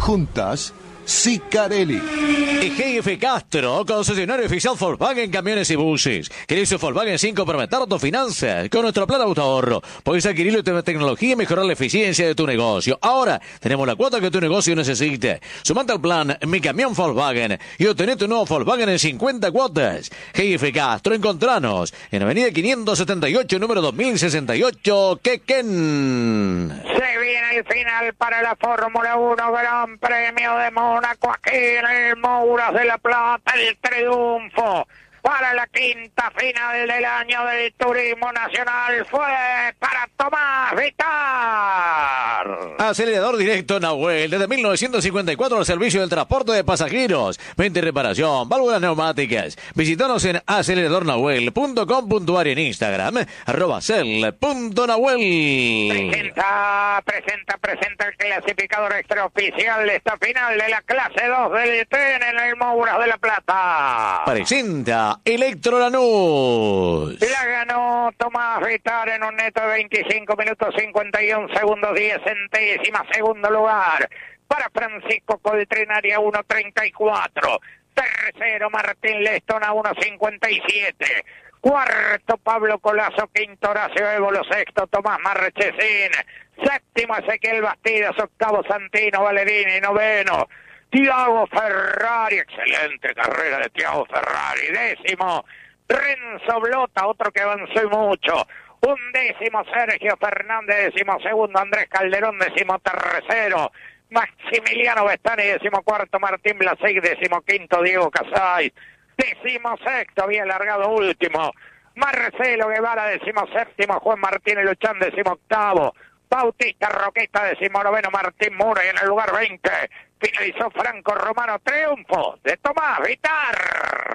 Juntas, Sicarelli. Y GF Castro, concesionario oficial Volkswagen Camiones y Buses. ¿Querés un Volkswagen sin comprometer tus finanzas? Con nuestro plan autoahorro podés adquirir la tecnología y mejorar la eficiencia de tu negocio. Ahora tenemos la cuota que tu negocio necesite. Sumate al plan Mi Camión Volkswagen y obtené tu nuevo Volkswagen en 50 cuotas. GF Castro, encontranos en Avenida 578, número 2068, Quequén. Se viene el final para la Fórmula 1, Gran Premio de Mónaco, aquí en el Mouras de la Plata, el triunfo para la quinta final del año del turismo nacional fue para Tomás Vitar. Acelerador directo Nahuel, desde 1954 al servicio del transporte de pasajeros, venta y reparación, válvulas neumáticas. Visítanos en aceleradornahuel.com.ar y en Instagram, @cel.nahuel. Presenta el clasificador extraoficial de esta final de la clase 2 del tren en el Mouras de la Plata. Presenta Electro Lanús. La ganó Tomás Vitar en un neto de 25 minutos 51 segundos 10 centésimas. Segundo lugar para Francisco Coltrenari a 1.34. Tercero Martín Leston a 1.57. Cuarto Pablo Colazo. Quinto Horacio Évolo. Sexto Tomás Marchesín. Séptimo Ezequiel Bastidas. Octavo Santino Valerini. Noveno Tiago Ferrari, excelente carrera de Tiago Ferrari. Décimo, Renzo Blota, otro que avanzó mucho. Undécimo, Sergio Fernández. Décimo segundo, Andrés Calderón. Décimo tercero, Maximiliano Bestani. Décimo cuarto, Martín Blasey. Décimo quinto, Diego Casay. Décimo sexto, había largado último, Marcelo Guevara. Décimo séptimo, Juan Martín Luchán. Décimo octavo, Bautista Roqueta. Décimo noveno, Martín Mura. Y en el lugar 20 finalizó Franco Romano. Triunfo de Tomás Vitar.